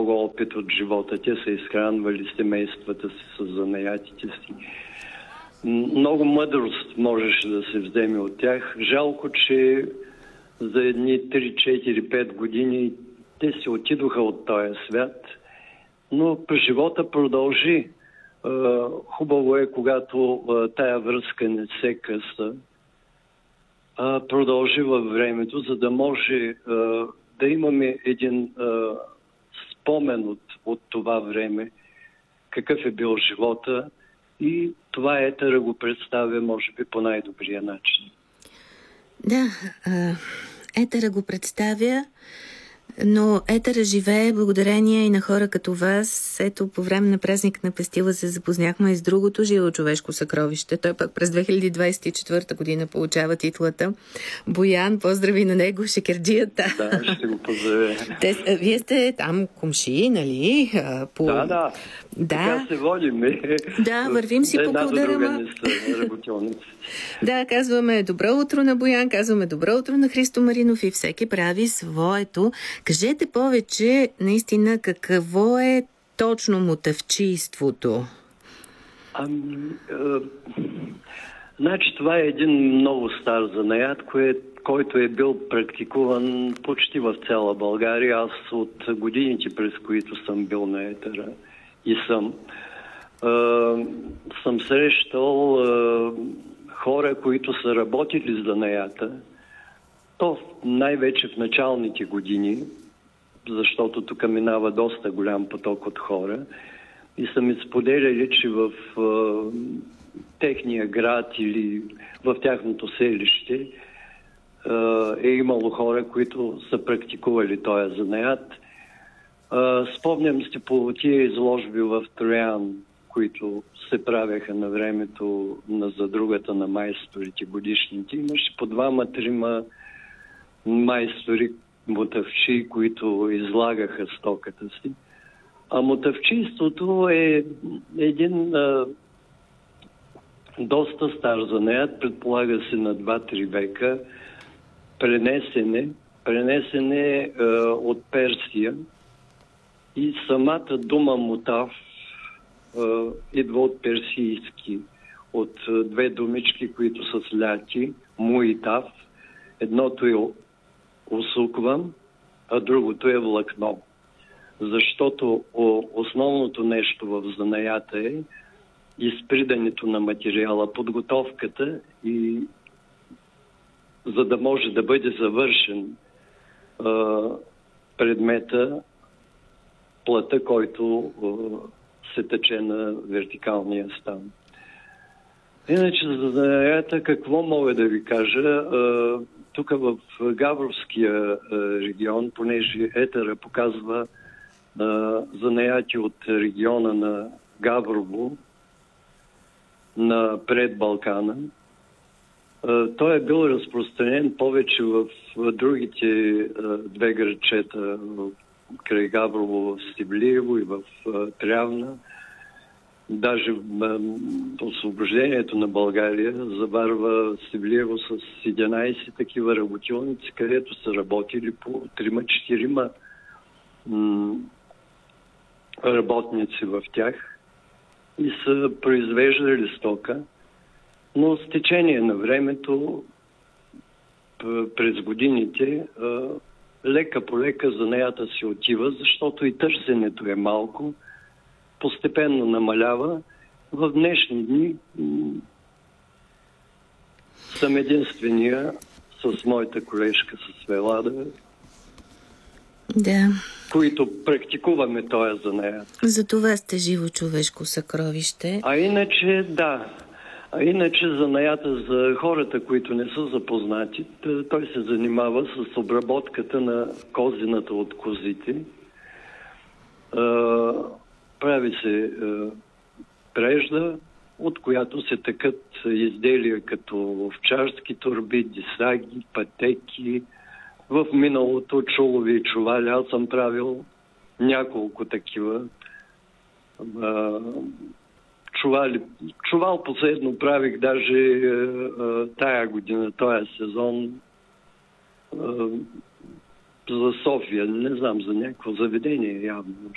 много опит от живота. Те са изхранвали семействата си с занаятите си. Много мъдрост можеше да се вземе от тях. Жалко, че за едни 3, 4, 5 години те се отидоха от този свят, но живота продължи. Хубаво е, когато тая връзка не се къса, продължи във времето, за да може да имаме един спомен от това време, какъв е бил живота, и това етера го представя, може би, по най-добрия начин. Да, етера го представя, но етера живее благодарение и на хора като вас. Ето, по време на празник на Пестила се запознахме и с другото живо човешко съкровище. Той пък през 2024 година получава титлата. Боян, поздрави на него, шекерджията. Да, ще го поздравя. Вие сте там комши, нали? Да. Така се водим. Да, вървим си по кълдърама. Да, казваме добро утро на Боян, казваме добро утро на Христо Маринов и всеки прави своето. Кажете повече, наистина, какво е точно мотавчийството? Значи това е един много стар занаят, който е бил практикуван почти в цяла България. Аз от годините, през които съм бил на етера и съм срещал хора, които са работили с занаята. То най-вече в началните години, защото тук минава доста голям поток от хора, и са ми споделяли, че в техния град или в тяхното селище е имало хора, които са практикували този занаят. Спомням си по тия изложби в Троян, които се правяха на времето на задругата на майсторите годишните. Имаше по 2-3 майстори, мотавчи, които излагаха стоката си. А мотавчийството е един доста стар занаят, предполага се на 2-3 века, пренесене от Персия, и самата дума мотав идва от персийски, от две думички, които са сляти, му и тав. Едното е усукван, а другото е влакно. Защото основното нещо в занаята е изпридането на материала, подготовката, и за да може да бъде завършен предмета, плъта, който се тъче на вертикалния стан. Иначе за занаята какво мога да ви кажа? Тук в Габровския регион, понеже етера показва занаяти от региона на Габрово, на Предбалкана, той е бил разпространен повече в другите две градчета, край Габрово, в Стиблиево и в Трявна. Даже освобождението на България заварва Стиблиево с 11 такива работилници, където са работили по 3-4 работници в тях и са произвеждали стока. Но с течение на времето, през годините, лека по лека занаята си отива, защото и търсенето е малко, постепенно намалява. В днешни дни съм единствения с моята колежка, с Велада, да, които практикуваме този занаят. За това сте живо човешко съкровище. А иначе занаята за хората, които не са запознати, той се занимава с обработката на козината от козите. Прави се прежда, от която се тъкат изделия като овчарски торби, дисаги, пътеки. В миналото чулови и чували. Аз съм правил няколко такива. Чувал последно правих даже тая година, този сезон за София. Не знам, за някакво заведение явно.